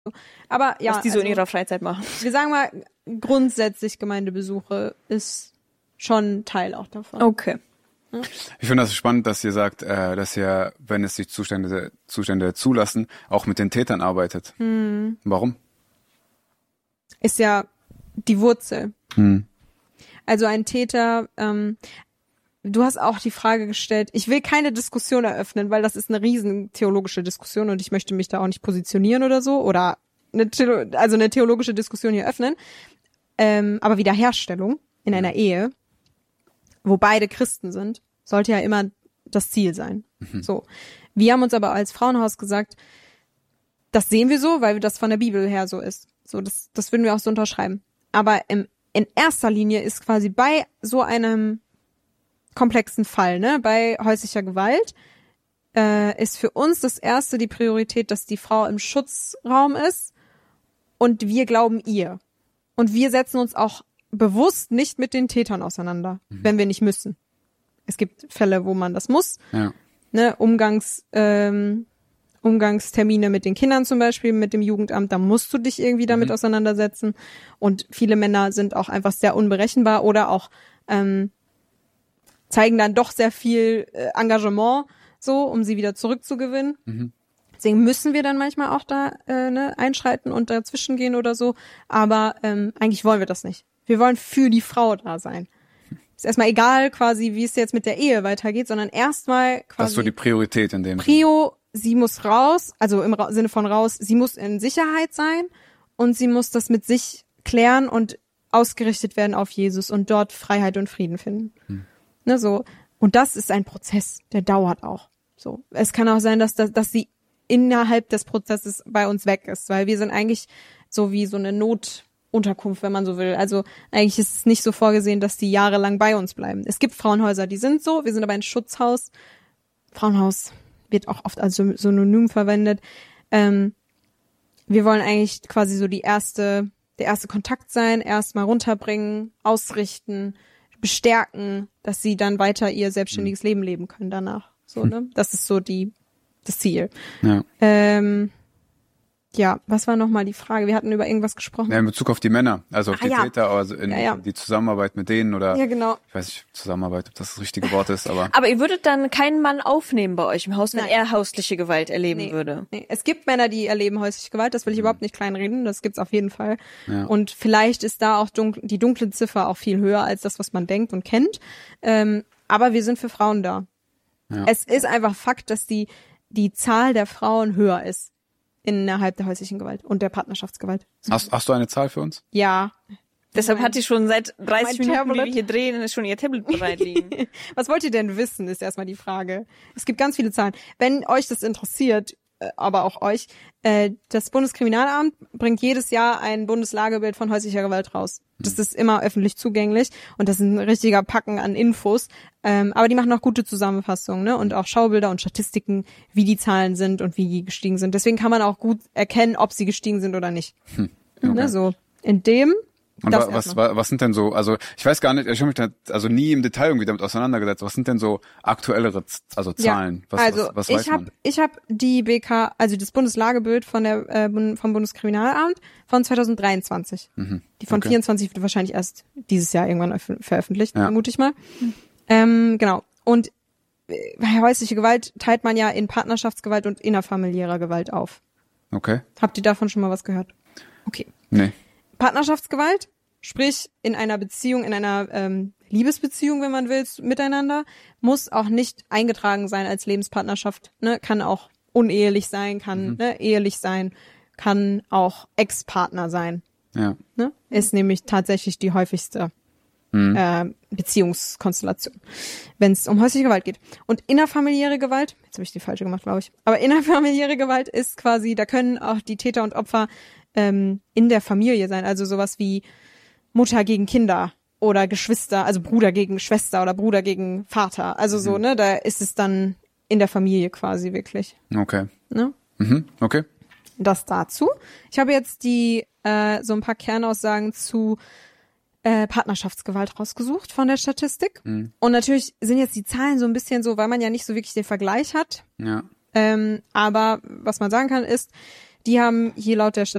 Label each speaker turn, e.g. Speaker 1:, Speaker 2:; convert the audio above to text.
Speaker 1: Aber ja,
Speaker 2: was die so in ihrer Freizeit machen.
Speaker 1: Wir sagen mal, grundsätzlich Gemeindebesuche ist schon Teil auch davon.
Speaker 2: Okay.
Speaker 3: Ich finde das spannend, dass ihr sagt, dass ihr, wenn es sich Zustände zulassen, auch mit den Tätern arbeitet. Warum?
Speaker 1: Ist ja die Wurzel. Also ein Täter, du hast auch die Frage gestellt, ich will keine Diskussion eröffnen, weil das ist eine riesen theologische Diskussion und ich möchte mich da auch nicht positionieren oder so oder eine theologische Diskussion hier öffnen. Aber Wiederherstellung in einer Ehe, wo beide Christen sind, sollte ja immer das Ziel sein. So. Wir haben uns aber als Frauenhaus gesagt, das sehen wir so, weil das von der Bibel her so ist. So, das würden wir auch so unterschreiben. Aber in erster Linie ist quasi bei so einem komplexen Fall, ne, bei häuslicher Gewalt, ist für uns das erste die Priorität, dass die Frau im Schutzraum ist und wir glauben ihr. Und wir setzen uns auch bewusst nicht mit den Tätern auseinander, wenn wir nicht müssen. Es gibt Fälle, wo man das muss.
Speaker 3: Ja.
Speaker 1: Ne, Umgangstermine mit den Kindern zum Beispiel, mit dem Jugendamt, da musst du dich irgendwie damit auseinandersetzen. Und viele Männer sind auch einfach sehr unberechenbar oder auch zeigen dann doch sehr viel Engagement, so, um sie wieder zurückzugewinnen. Deswegen müssen wir dann manchmal auch da einschreiten und dazwischen gehen oder so. Aber eigentlich wollen wir das nicht. Wir wollen für die Frau da sein. Ist erstmal egal quasi, wie es jetzt mit der Ehe weitergeht, sondern erstmal quasi...
Speaker 3: Das ist so die Priorität in dem
Speaker 1: Prio, sie muss raus, also im Sinne von raus, sie muss in Sicherheit sein und sie muss das mit sich klären und ausgerichtet werden auf Jesus und dort Freiheit und Frieden finden. Ne, so. Und das ist ein Prozess, der dauert auch. So. Es kann auch sein, dass sie innerhalb des Prozesses bei uns weg ist, weil wir sind eigentlich so wie so eine Notunterkunft, wenn man so will. Also eigentlich ist es nicht so vorgesehen, dass die jahrelang bei uns bleiben. Es gibt Frauenhäuser, die sind so, wir sind aber ein Schutzhaus. Frauenhaus wird auch oft als Synonym verwendet. Wir wollen eigentlich quasi so der erste Kontakt sein, erstmal runterbringen, ausrichten, bestärken, dass sie dann weiter ihr selbstständiges Leben leben können danach. So, ne? Das ist so das Ziel.
Speaker 3: Ja.
Speaker 1: Ja, was war nochmal die Frage? Wir hatten über irgendwas gesprochen.
Speaker 3: Ja, in Bezug auf die Männer, also auf die
Speaker 1: ja.
Speaker 3: Täter, also in die Zusammenarbeit mit denen oder
Speaker 1: ja, genau.
Speaker 3: Ich weiß nicht, Zusammenarbeit, ob das richtige Wort ist, aber
Speaker 2: ihr würdet dann keinen Mann aufnehmen bei euch im Haus, wenn er häusliche Gewalt erleben würde?
Speaker 1: Nee. Es gibt Männer, die erleben häusliche Gewalt, das will ich überhaupt nicht kleinreden, das gibt's auf jeden Fall.
Speaker 3: Ja.
Speaker 1: Und vielleicht ist da auch die dunkle Ziffer auch viel höher als das, was man denkt und kennt. Aber wir sind für Frauen da.
Speaker 3: Ja.
Speaker 1: Es ist einfach Fakt, dass die Zahl der Frauen höher ist innerhalb der häuslichen Gewalt und der Partnerschaftsgewalt.
Speaker 3: Hast du eine Zahl für uns?
Speaker 1: Ja.
Speaker 2: Deshalb hat die schon seit 30 Minuten,
Speaker 1: Tablet.
Speaker 2: wie wir hier drehen, schon ihr Tablet bereit liegen.
Speaker 1: Was wollt ihr denn wissen, ist erstmal die Frage. Es gibt ganz viele Zahlen. Wenn euch das interessiert, aber auch euch, das Bundeskriminalamt bringt jedes Jahr ein Bundeslagebild von häuslicher Gewalt raus. Das ist immer öffentlich zugänglich und das ist ein richtiger Packen an Infos. Aber die machen auch gute Zusammenfassungen, ne? Und auch Schaubilder und Statistiken, wie die Zahlen sind und wie die gestiegen sind. Deswegen kann man auch gut erkennen, ob sie gestiegen sind oder nicht.
Speaker 3: Okay.
Speaker 1: Ne? So in dem.
Speaker 3: Und was sind denn so, also ich weiß gar nicht, ich habe mich da nie im Detail irgendwie damit auseinandergesetzt, was sind denn so aktuellere Zahlen? Was weiß man?
Speaker 1: Ich habe die BK, also das Bundeslagebild vom Bundeskriminalamt von 2023. Die von 24 wird wahrscheinlich erst dieses Jahr irgendwann veröffentlicht, vermute ich mal. Genau. Und bei häusliche Gewalt teilt man ja in Partnerschaftsgewalt und innerfamiliärer Gewalt auf.
Speaker 3: Okay.
Speaker 1: Habt ihr davon schon mal was gehört? Okay.
Speaker 3: Nee.
Speaker 1: Partnerschaftsgewalt, sprich in einer Beziehung, in einer Liebesbeziehung, wenn man will, miteinander, muss auch nicht eingetragen sein als Lebenspartnerschaft. Ne? Kann auch unehelich sein, kann ehelich sein, kann auch Ex-Partner sein.
Speaker 3: Ja.
Speaker 1: Ne? Ist nämlich tatsächlich die häufigste Beziehungskonstellation, wenn es um häusliche Gewalt geht. Und innerfamiliäre Gewalt, jetzt habe ich die falsche gemacht, glaube ich, aber innerfamiliäre Gewalt ist quasi, da können auch die Täter und Opfer in der Familie sein, also sowas wie Mutter gegen Kinder oder Geschwister, also Bruder gegen Schwester oder Bruder gegen Vater, also so, ne, da ist es dann in der Familie quasi wirklich.
Speaker 3: Okay.
Speaker 1: Ne?
Speaker 3: Okay.
Speaker 1: Das dazu. Ich habe jetzt so ein paar Kernaussagen zu Partnerschaftsgewalt rausgesucht von der Statistik. Und natürlich sind jetzt die Zahlen so ein bisschen so, weil man ja nicht so wirklich den Vergleich hat.
Speaker 3: Ja.
Speaker 1: Aber was man sagen kann ist, Die haben hier laut der